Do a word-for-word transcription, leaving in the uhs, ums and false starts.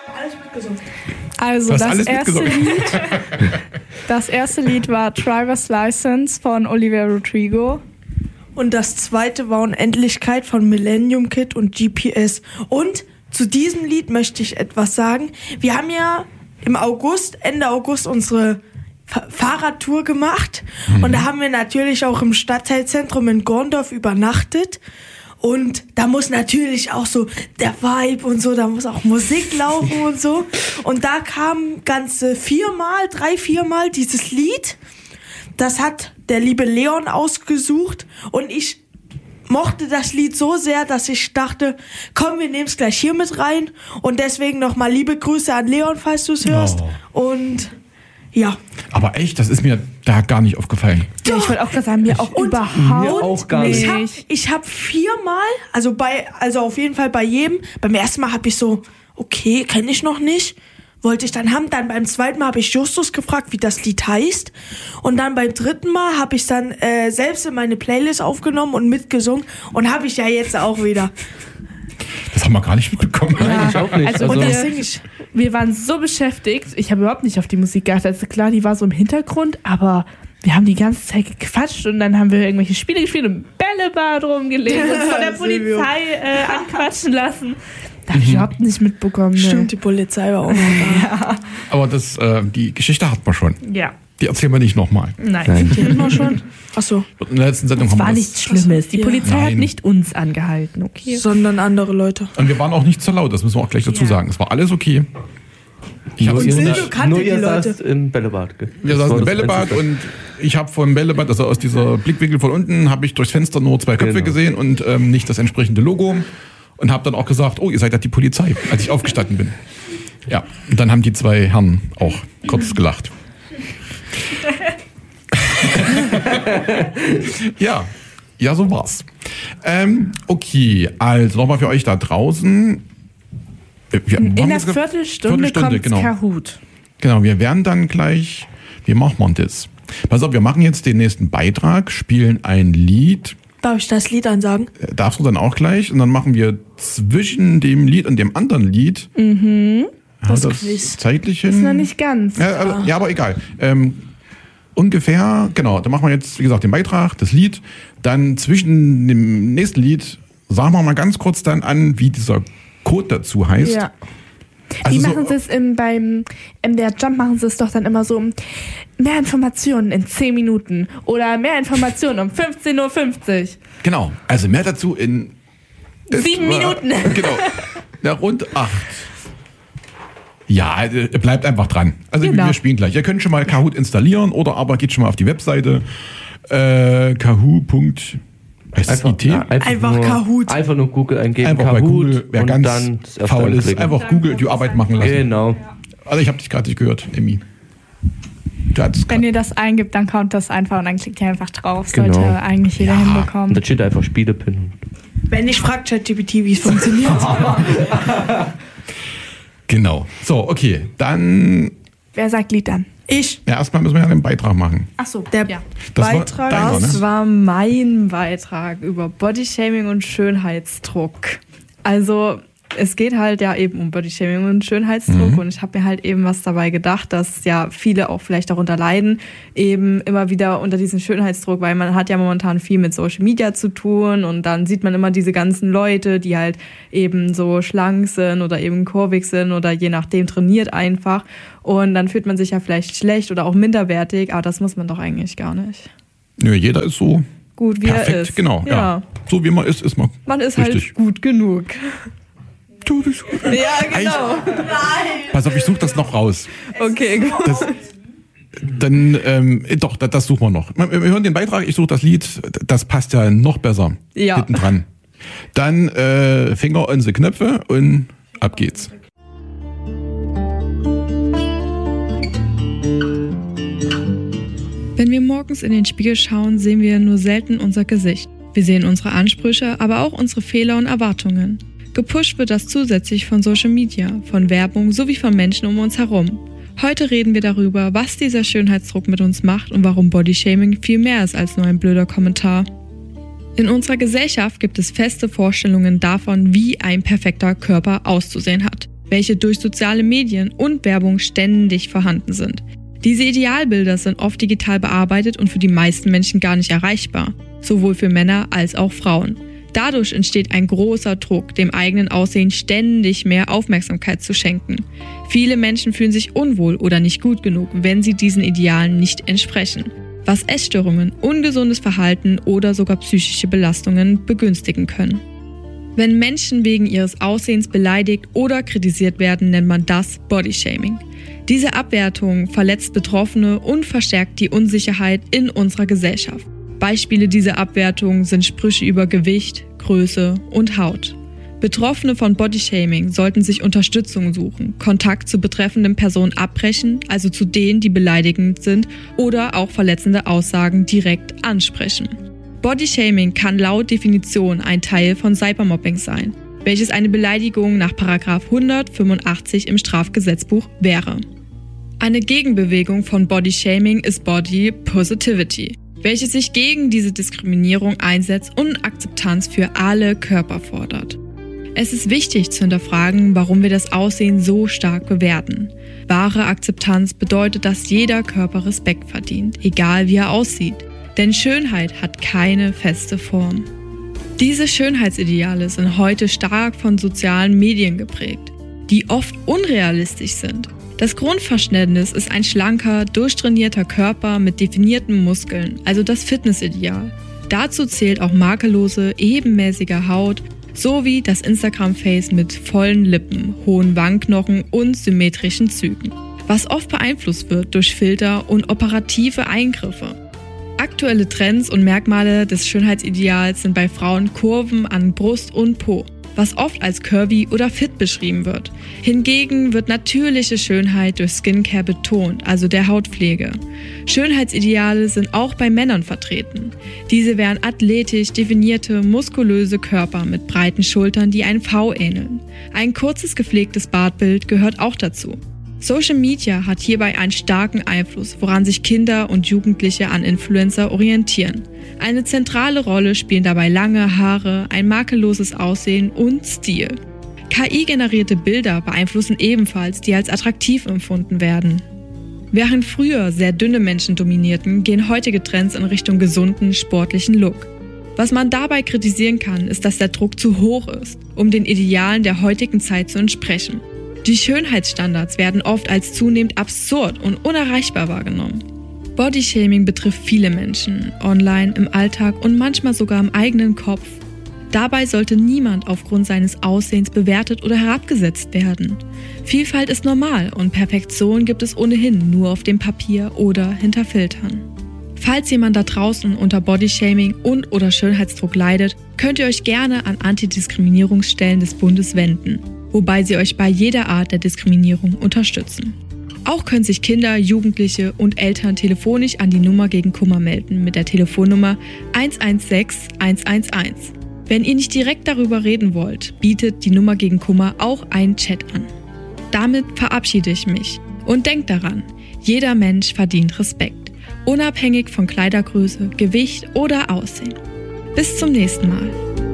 Alles mitgesungen. Also das erste, Lied, das erste Lied war Driver's License von Olivia Rodrigo. Und das zweite war Unendlichkeit von Millennium Kid und G P S. Und zu diesem Lied möchte ich etwas sagen. Wir haben ja im August, Ende August unsere F- Fahrradtour gemacht. Mhm. Und da haben wir natürlich auch im Stadtteilzentrum in Gorndorf übernachtet. Und da muss natürlich auch so der Vibe und so, da muss auch Musik laufen und so. Und da kam ganze viermal, drei, viermal dieses Lied. Das hat der liebe Leon ausgesucht. Und ich mochte das Lied so sehr, dass ich dachte, komm, wir nehmen es gleich hier mit rein. Und deswegen nochmal liebe Grüße an Leon, falls du es hörst. Oh. Und ja. Aber echt, das ist mir da gar nicht aufgefallen. Ja, ich wollte auch gerade sagen, mir auch und überhaupt mir auch gar nicht. Ich habe ich hab viermal, also bei, also auf jeden Fall bei jedem, beim ersten Mal habe ich so, okay, kenne ich noch nicht, wollte ich dann haben. Dann beim zweiten Mal habe ich Justus gefragt, wie das Lied heißt. Und dann beim dritten Mal habe ich es dann äh, selbst in meine Playlist aufgenommen und mitgesungen. Und habe ich ja jetzt auch wieder. Das haben wir gar nicht mitbekommen. Ja. Nein, ich auch nicht. Also, also und wir, wir waren so beschäftigt, ich habe überhaupt nicht auf die Musik geachtet. Also klar, die war so im Hintergrund, aber wir haben die ganze Zeit gequatscht und dann haben wir irgendwelche Spiele gespielt und Bällebad rumgelegt und von der Polizei äh, anquatschen lassen. Da habe ich mhm. überhaupt nicht mitbekommen. Ne? Stimmt, die Polizei war auch noch da. Ja. Aber das, äh, die Geschichte hat man schon. Ja. Die erzählen wir nicht nochmal. Nein. Nein. Die hatten wir schon. Achso. In der letzten Sendung Es haben wir war das. nichts Schlimmes. Die Ja. Polizei Nein. hat nicht uns angehalten, okay? Sondern andere Leute. Und wir waren auch nicht zu laut, das müssen wir auch gleich dazu Ja. sagen. Es war alles okay. Ich nur hab ihr, Silvio kannte nur die ihr Leute. saßt im Bällebad. Gell? Wir Das saßen war im das Bällebad Einzige. und ich habe vom Bällebad, also aus dieser Blickwinkel von unten, habe ich durchs Fenster nur zwei Köpfe Genau. gesehen und ähm, nicht das entsprechende Logo und habe dann auch gesagt, oh, ihr seid ja die Polizei, als ich aufgestanden bin. Ja, und dann haben die zwei Herren auch kurz gelacht. ja, ja, so war's. Ähm, okay, also nochmal für euch da draußen. Wir, In haben der jetzt ge- Viertelstunde, Viertelstunde, kommt genau. Kahoot. Genau, wir werden dann gleich, wie machen wir das? Pass auf, wir machen jetzt den nächsten Beitrag, spielen ein Lied. Darf ich das Lied ansagen? Äh, Darfst du dann auch gleich? Und dann machen wir zwischen dem Lied und dem anderen Lied Mhm. ja, Das das Quiz. zeitlich hin. Ist noch nicht ganz. Ja, also, ja, aber egal. Ähm, ungefähr, genau, dann machen wir jetzt, wie gesagt, den Beitrag, das Lied. Dann zwischen dem nächsten Lied sagen wir mal ganz kurz dann an, wie dieser Code dazu heißt. Ja. Also Die so- machen sie es im, beim M D R Jump machen sie es doch dann immer so, mehr Informationen in zehn Minuten oder mehr Informationen um fünfzehn Uhr fünfzig. Genau, also mehr dazu in Sieben etwa- Minuten. Genau, ja, rund acht. Ja, äh, bleibt einfach dran. Also Genau. wir spielen gleich. Ihr könnt schon mal Kahoot installieren oder aber geht schon mal auf die Webseite äh, kahoot. Heißt das I T? ja, einfach, Einfach nur, Kahoot. Einfach nur Google eingeben, Einfach Kahoot bei Google, wer und ganz dann das erste faul ist, anklicken. einfach Google die Arbeit machen lassen. Genau. Also ich habe dich gerade nicht gehört, Emmy. Du hattest Wenn grad- ihr das eingibt, dann kommt das einfach und dann klickt ihr einfach drauf. Genau. Sollte eigentlich jeder Ja. hinbekommen. Und da steht einfach Spielepin. Wenn nicht, fragt ChatGPT, wie es funktioniert. Genau. So, okay. Dann Wer sagt Lied dann? Ich. ja, erstmal müssen wir ja den Beitrag machen. Ach so, Der ja. Das Beitrag. war deiner, Das ne? war mein Beitrag über Bodyshaming und Schönheitsdruck. Also es geht halt ja eben um Bodyshaming und Schönheitsdruck Mhm. und ich habe mir halt eben was dabei gedacht, dass ja viele auch vielleicht darunter leiden, eben immer wieder unter diesem Schönheitsdruck, weil man hat ja momentan viel mit Social Media zu tun und dann sieht man immer diese ganzen Leute, die halt eben so schlank sind oder eben kurvig sind oder je nachdem trainiert einfach und dann fühlt man sich ja vielleicht schlecht oder auch minderwertig, aber das muss man doch eigentlich gar nicht. Nö, jeder ist so Gut, wie perfekt, er ist. genau. Ja. Ja. So wie man ist, ist man. Man ist richtig. halt gut genug. Du bist gut. Ja, genau. Pass auf, ich suche das noch raus. Okay, gut. Das, dann, ähm, doch, das, das suchen wir noch. Wir hören den Beitrag, ich suche das Lied, das passt ja noch besser Ja. hinten dran. Dann äh, Finger on the Knöpfe und ab geht's. Wenn wir morgens in den Spiegel schauen, sehen wir nur selten unser Gesicht. Wir sehen unsere Ansprüche, aber auch unsere Fehler und Erwartungen. Gepusht wird das zusätzlich von Social Media, von Werbung sowie von Menschen um uns herum. Heute reden wir darüber, was dieser Schönheitsdruck mit uns macht und warum Bodyshaming viel mehr ist als nur ein blöder Kommentar. In unserer Gesellschaft gibt es feste Vorstellungen davon, wie ein perfekter Körper auszusehen hat. welche durch soziale Medien und Werbung ständig vorhanden sind. Diese Idealbilder sind oft digital bearbeitet und für die meisten Menschen gar nicht erreichbar, sowohl für Männer als auch Frauen. Dadurch entsteht ein großer Druck, dem eigenen Aussehen ständig mehr Aufmerksamkeit zu schenken. Viele Menschen fühlen sich unwohl oder nicht gut genug, wenn sie diesen Idealen nicht entsprechen, was Essstörungen, ungesundes Verhalten oder sogar psychische Belastungen begünstigen können. Wenn Menschen wegen ihres Aussehens beleidigt oder kritisiert werden, nennt man das Bodyshaming. Diese Abwertung verletzt Betroffene und verstärkt die Unsicherheit in unserer Gesellschaft. Beispiele dieser Abwertung sind Sprüche über Gewicht, Größe und Haut. Betroffene von Bodyshaming sollten sich Unterstützung suchen, Kontakt zu betreffenden Personen abbrechen, also zu denen, die beleidigend sind, oder auch verletzende Aussagen direkt ansprechen. Bodyshaming kann laut Definition ein Teil von Cybermobbing sein, welches eine Beleidigung nach Paragraph hundertfünfundachtzig im Strafgesetzbuch wäre. Eine Gegenbewegung von Bodyshaming ist Body Positivity, welches sich gegen diese Diskriminierung einsetzt und Akzeptanz für alle Körper fordert. Es ist wichtig zu hinterfragen, warum wir das Aussehen so stark bewerten. Wahre Akzeptanz bedeutet, dass jeder Körper Respekt verdient, egal wie er aussieht. Denn Schönheit hat keine feste Form. Diese Schönheitsideale sind heute stark von sozialen Medien geprägt, die oft unrealistisch sind. Das Grundverständnis ist ein schlanker, durchtrainierter Körper mit definierten Muskeln, also das Fitnessideal. Dazu zählt auch makellose, ebenmäßige Haut sowie das Instagram-Face mit vollen Lippen, hohen Wangenknochen und symmetrischen Zügen, was oft beeinflusst wird durch Filter und operative Eingriffe. Aktuelle Trends und Merkmale des Schönheitsideals sind bei Frauen Kurven an Brust und Po, was oft als curvy oder fit beschrieben wird. Hingegen wird natürliche Schönheit durch Skincare betont, also der Hautpflege. Schönheitsideale sind auch bei Männern vertreten. Diese wären athletisch definierte, muskulöse Körper mit breiten Schultern, die einem V ähneln. Ein kurzes gepflegtes Bartbild gehört auch dazu. Social Media hat hierbei einen starken Einfluss, woran sich Kinder und Jugendliche an Influencer orientieren. Eine zentrale Rolle spielen dabei lange Haare, ein makelloses Aussehen und Stil. K I-generierte Bilder beeinflussen ebenfalls, die als attraktiv empfunden werden. Während früher sehr dünne Menschen dominierten, gehen heutige Trends in Richtung gesunden, sportlichen Look. Was man dabei kritisieren kann, ist, dass der Druck zu hoch ist, um den Idealen der heutigen Zeit zu entsprechen. Die Schönheitsstandards werden oft als zunehmend absurd und unerreichbar wahrgenommen. Bodyshaming betrifft viele Menschen, online, im Alltag und manchmal sogar im eigenen Kopf. Dabei sollte niemand aufgrund seines Aussehens bewertet oder herabgesetzt werden. Vielfalt ist normal und Perfektion gibt es ohnehin nur auf dem Papier oder hinter Filtern. Falls jemand da draußen unter Bodyshaming und oder Schönheitsdruck leidet, könnt ihr euch gerne an Antidiskriminierungsstellen des Bundes wenden, wobei sie euch bei jeder Art der Diskriminierung unterstützen. Auch können sich Kinder, Jugendliche und Eltern telefonisch an die Nummer gegen Kummer melden mit der Telefonnummer eins eins sechs eins eins eins. Wenn ihr nicht direkt darüber reden wollt, bietet die Nummer gegen Kummer auch einen Chat an. Damit verabschiede ich mich und denkt daran, jeder Mensch verdient Respekt, unabhängig von Kleidergröße, Gewicht oder Aussehen. Bis zum nächsten Mal.